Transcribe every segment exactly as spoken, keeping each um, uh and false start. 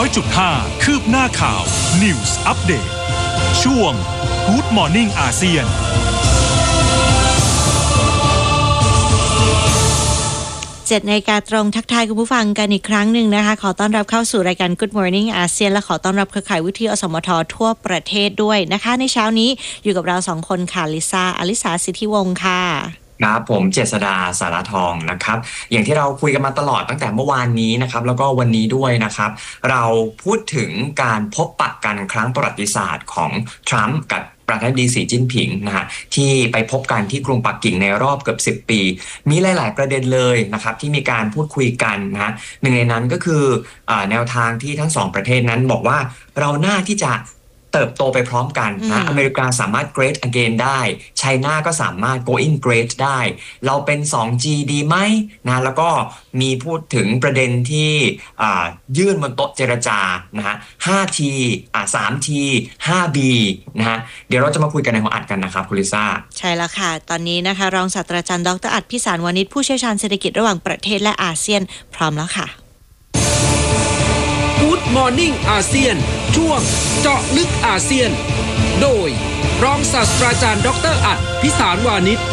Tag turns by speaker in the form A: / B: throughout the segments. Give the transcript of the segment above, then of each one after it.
A: อยจุดห้า คืบหน้าข่าว News Update ช่วง Good Morning อาเซียน
B: เจ็ดนาฬิกาตรงทักทายคุณผู้ฟังกันอีกครั้งหนึ่งนะคะขอต้อนรับเข้าสู่รายการ Good Morning อาเซียนและขอต้อนรับเครือข่ายวิทยุอสมททั่วประเทศด้วยนะคะในเช้านี้อยู่กับเราสองคนค่ะลิซ่าอลิสาสิทธิวงศ์ค่ะ
C: ครับผมเจษฎาสารทองนะครับอย่างที่เราคุยกันมาตลอดตั้งแต่เมื่อวานนี้นะครับแล้วก็วันนี้ด้วยนะครับเราพูดถึงการพบปะกันครั้งประวัติศาสตร์ของทรัมป์กับประธานาธิบดีสีจิ้นผิงนะฮะที่ไปพบกันที่กรุงปักกิ่งในรอบเกือบสิบปีมีหลายๆประเด็นเลยนะครับที่มีการพูดคุยกันนะฮะหนึ่งในนั้นก็คือแนวทางที่ทั้งสองประเทศนั้นบอกว่าเราน่าที่จะเติบโตไปพร้อมกันนะอเมริกาสามารถ great again ได้ไชน่าก็สามารถ going great ได้เราเป็น ทู จี ดีไหมนะแล้วก็มีพูดถึงประเด็นที่ยื่นบนโต๊ะเจรจานะฮะ ห้า ที อ่า สาม ที ห้า บี นะฮะเดี๋ยวเราจะมาคุยกันในหัวอัดกันนะครับคุณลิซ่า
B: ใช่แล้วค่ะตอนนี้นะคะรองศาสตราจารย์ดร.อัฏฐพิสารวานิชผู้เชี่ยวชาญเศรษฐกิจระหว่างประเทศและอาเซียนพร้อมแล้วค่ะ
D: Good Morning อาเซียนช่วงเจาะลึกอาเซียนโดยรองศาสตราจารย์ดร.อัฏฐพิสารวานิช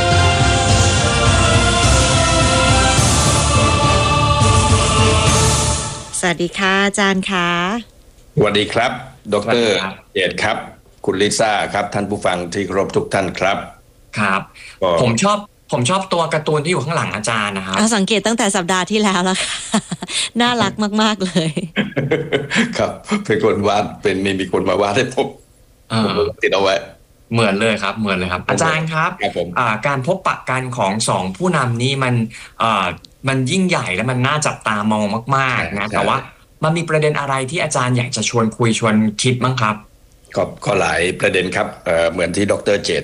B: สวัสดีค่ะอาจารย์ค่ะ
E: สวัสดีครับดร.เจษครับคุณลิซ่าครับท่านผู้ฟังที่เคารพทุกท่านครับ
C: ครับผมชอบผมชอบตัวการ์ตูนที่อยู่ข้างหลังอาจารย์นะครับ
B: เอาสังเกตตั้งแต่สัปดาห์ที่แล้วแล้วค่ะน่ารักมากๆเลย
E: ครับเป็นคนวาดเป็นมีมีคนมาวาดให้ผมติดเอาไว้
C: เหมือนเลยครับเหมือนเลยครับอาจารย์ครับการพบปะกันของสองผู้นำนี้มันมันยิ่งใหญ่และมันน่าจับตามองมากๆนะแต่ว่ามันมีประเด็นอะไรที่อาจารย์อยากจะชวนคุยชวนคิดมั้งครับ
E: ก็ก็หลายประเด็นครับเหมือนที่ดร.เจษ